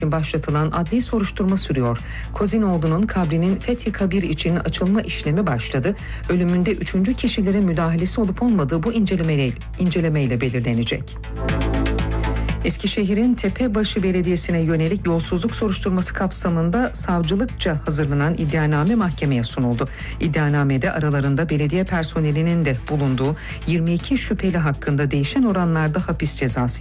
başlatılan adli soruşturma sürüyor. Kozinoğlu'nun kabrinin Fethi Kabir için açılma işlemi başladı. Ölümünde 3. kişilere müdahalesi olup olmadığı bu incelemeyle belirlenecek. Eskişehir'in Tepebaşı Belediyesi'ne yönelik yolsuzluk soruşturması kapsamında savcılıkça hazırlanan iddianame mahkemeye sunuldu. İddianamede aralarında belediye personelinin de bulunduğu 22 şüpheli hakkında değişen oranlarda hapis cezası